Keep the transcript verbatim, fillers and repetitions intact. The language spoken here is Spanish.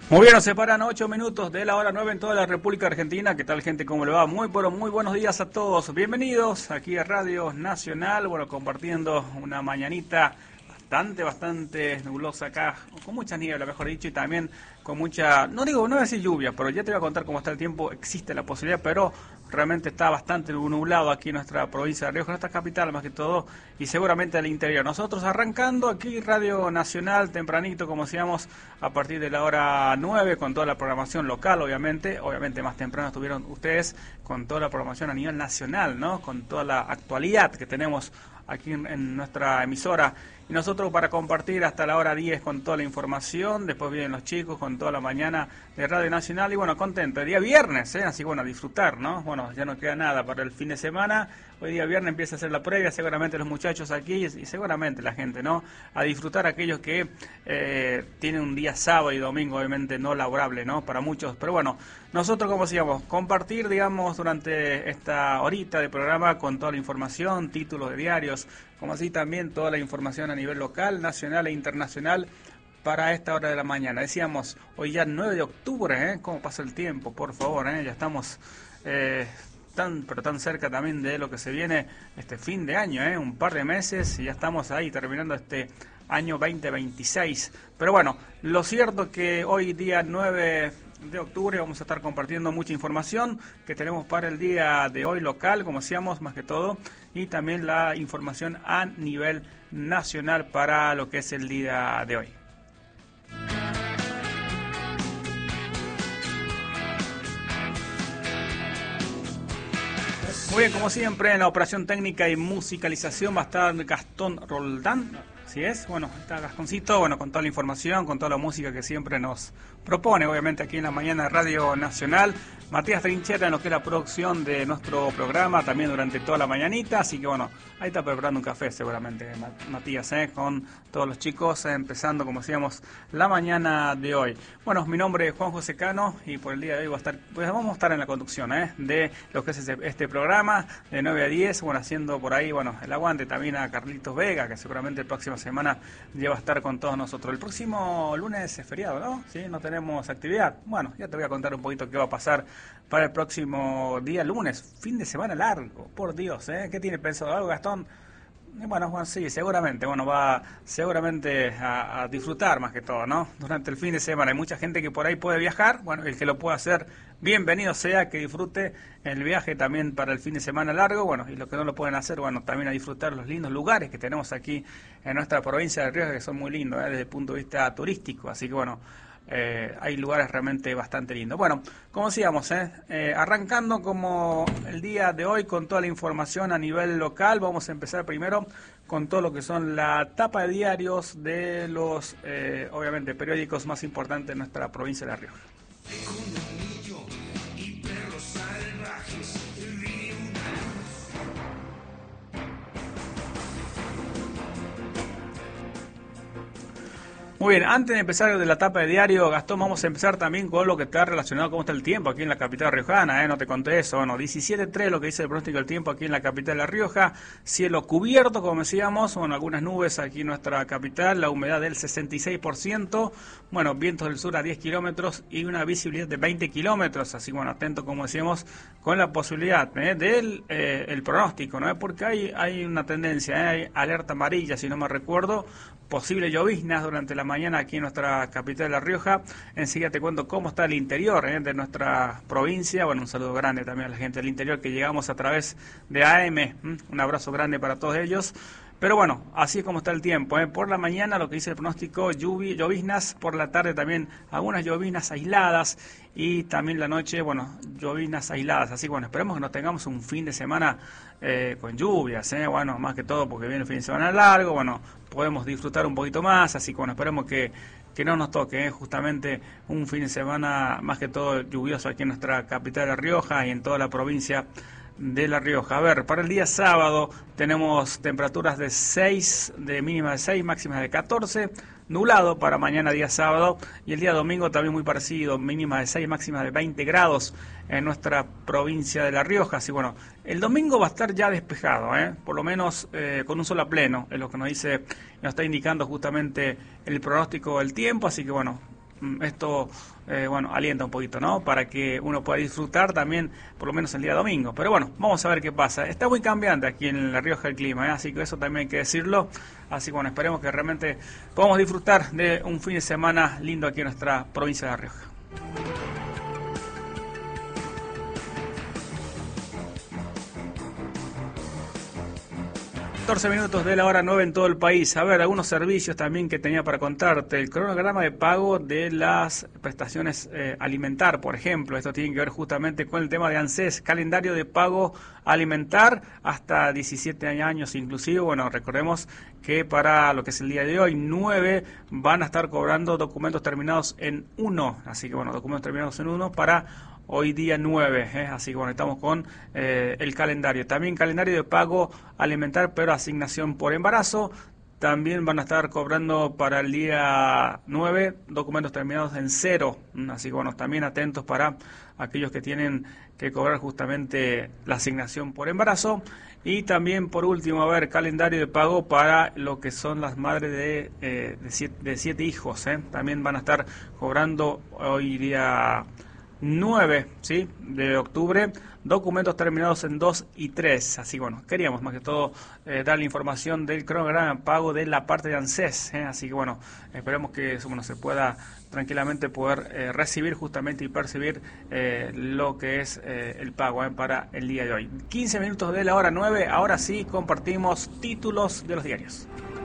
Muy bien, nos separan ocho minutos de la hora nueve en toda la República Argentina. ¿Qué tal, gente? ¿Cómo le va? Muy, pero muy buenos días a todos. Bienvenidos aquí a Radio Nacional. Bueno, compartiendo una mañanita bastante, bastante nublosa acá, con mucha niebla, mejor dicho, y también con mucha, no digo, no voy a decir lluvia, pero ya te voy a contar cómo está el tiempo. Existe la posibilidad, pero realmente está bastante nublado aquí en nuestra provincia de Rioja, nuestra capital más que todo, y seguramente al interior. Nosotros arrancando aquí Radio Nacional tempranito, como decíamos, a partir de la hora nueve, con toda la programación local, obviamente. Obviamente más temprano estuvieron ustedes con toda la programación a nivel nacional, ¿no? Con toda la actualidad que tenemos aquí en, en nuestra emisora. Y nosotros para compartir hasta la hora diez con toda la información. Después vienen los chicos con toda la mañana de Radio Nacional. Y bueno, contento. El día viernes, ¿eh? Así bueno, a disfrutar, ¿no? Bueno, ya no queda nada para el fin de semana. Hoy día viernes empieza a ser la previa. Seguramente los muchachos aquí y seguramente la gente, ¿no? A disfrutar aquellos que eh, tienen un día sábado y domingo, obviamente no laborable, ¿no? Para muchos. Pero bueno, nosotros, como decíamos, compartir, digamos, durante esta horita de programa con toda la información, títulos de diarios, como así también toda la información a nivel local, nacional e internacional para esta hora de la mañana. Decíamos, hoy ya nueve de octubre, ¿eh? ¿Cómo pasa el tiempo? Por favor, ¿eh? Ya estamos eh, tan, pero tan cerca también de lo que se viene este fin de año, ¿eh? Un par de meses y ya estamos ahí terminando este año veinte veintiséis. Pero bueno, lo cierto que hoy día nueve de octubre vamos a estar compartiendo mucha información que tenemos para el día de hoy local, como decíamos, más que todo, y también la información a nivel nacional para lo que es el día de hoy. Muy bien, como siempre, en la operación técnica y musicalización va a estar Gastón Roldán. Así es, bueno, está Gastoncito, bueno, con toda la información, con toda la música que siempre nos propone, obviamente aquí en la mañana de Radio Nacional. Matías Trinchera en lo que es la producción de nuestro programa, también durante toda la mañanita, así que bueno, ahí está preparando un café seguramente Matías, ¿eh? Con todos los chicos, eh, empezando como decíamos la mañana de hoy. Bueno, mi nombre es Juan José Cano y por el día de hoy va a estar, pues vamos a estar en la conducción, ¿eh? De lo que es este, este programa, de nueve a diez, bueno, haciendo por ahí, bueno, el aguante también a Carlitos Vega, que seguramente el próximo semana ya va a estar con todos nosotros. El próximo lunes es feriado, ¿no? Sí, no tenemos actividad. Bueno, ya te voy a contar un poquito qué va a pasar para el próximo día lunes, fin de semana largo, por Dios, ¿eh? ¿Qué tiene pensado algo, Gastón? Bueno, Juan, sí, seguramente, bueno, va seguramente a, a disfrutar más que todo, ¿no? Durante el fin de semana hay mucha gente que por ahí puede viajar, bueno, el que lo pueda hacer, bienvenido sea, que disfrute el viaje también para el fin de semana largo, bueno, y los que no lo pueden hacer, bueno, también a disfrutar los lindos lugares que tenemos aquí en nuestra provincia de Rioja, que son muy lindos, ¿eh? Desde el punto de vista turístico, así que bueno, Eh, hay lugares realmente bastante lindos. Bueno, como decíamos, ¿eh? Eh, arrancando como el día de hoy con toda la información a nivel local, vamos a empezar primero con todo lo que son la tapa de diarios de los, eh, obviamente, periódicos más importantes de nuestra provincia de La Rioja. Muy bien, antes de empezar de la tapa de diario, Gastón, vamos a empezar también con lo que está relacionado con cómo está el tiempo aquí en la capital riojana, ¿eh? No te conté eso, bueno, diecisiete tres lo que dice el pronóstico del tiempo aquí en la capital de La Rioja, cielo cubierto, como decíamos, bueno, algunas nubes aquí en nuestra capital, la humedad del sesenta y seis por ciento, bueno, vientos del sur a diez kilómetros y una visibilidad de veinte kilómetros, así bueno, atento, como decíamos, con la posibilidad ¿eh? del eh, el pronóstico, ¿no? Porque hay, hay una tendencia, ¿eh? Hay alerta amarilla, si no me recuerdo, posible lloviznas durante la mañana aquí en nuestra capital de La Rioja. Enseguida te cuento cómo está el interior ¿eh? de nuestra provincia. Bueno, un saludo grande también a la gente del interior que llegamos a través de A M. ¿Mm? Un abrazo grande para todos ellos. Pero bueno, así es como está el tiempo. ¿eh? Por la mañana lo que dice el pronóstico, lluvi, lloviznas. Por la tarde también algunas lloviznas aisladas. Y también la noche, bueno, lloviznas aisladas. Así que bueno, esperemos que no tengamos un fin de semana eh, con lluvias. ¿eh? Bueno, más que todo porque viene el fin de semana largo. Bueno, podemos disfrutar un poquito más. Así que bueno, esperemos que, que no nos toque ¿eh? justamente un fin de semana más que todo lluvioso aquí en nuestra capital de La Rioja y en toda la provincia de La Rioja. A ver, para el día sábado tenemos temperaturas de seis, de mínima de seis, máximas de catorce, nublado para mañana día sábado, y el día domingo también muy parecido, mínima de seis, máxima de veinte grados en nuestra provincia de La Rioja. Así bueno, el domingo va a estar ya despejado, ¿eh? por lo menos eh, con un sol a pleno, es lo que nos dice, nos está indicando justamente el pronóstico del tiempo, así que bueno, esto, eh, bueno, alienta un poquito, ¿no? Para que uno pueda disfrutar también, por lo menos el día domingo. Pero bueno, vamos a ver qué pasa. Está muy cambiante aquí en La Rioja el clima, ¿eh? Así que eso también hay que decirlo. Así que bueno, esperemos que realmente podamos disfrutar de un fin de semana lindo aquí en nuestra provincia de La Rioja. catorce minutos de la hora nueve en todo el país. A ver, algunos servicios también que tenía para contarte. El cronograma de pago de las prestaciones eh, alimentar, por ejemplo. Esto tiene que ver justamente con el tema de ANSES, calendario de pago alimentar hasta diecisiete años inclusive. Bueno, recordemos que para lo que es el día de hoy, nueve van a estar cobrando documentos terminados en uno. Así que bueno, documentos terminados en uno para hoy día nueve, ¿eh? Así que bueno, estamos con eh, el calendario. También calendario de pago alimentar, pero asignación por embarazo. También van a estar cobrando para el día nueve documentos terminados en cero. Así que bueno, también atentos para aquellos que tienen que cobrar justamente la asignación por embarazo. Y también, por último, a ver, calendario de pago para lo que son las madres de, eh, de, siete, de siete hijos. ¿eh? También van a estar cobrando hoy día nueve, ¿sí? de octubre, documentos terminados en dos y tres. Así bueno, queríamos más que todo eh, dar la información del cronograma de pago de la parte de ANSES. ¿eh? Así que bueno, esperemos que eso, bueno, se pueda tranquilamente poder eh, recibir justamente y percibir eh, lo que es eh, el pago ¿eh? para el día de hoy. quince minutos de la hora nueve, ahora sí compartimos títulos de los diarios.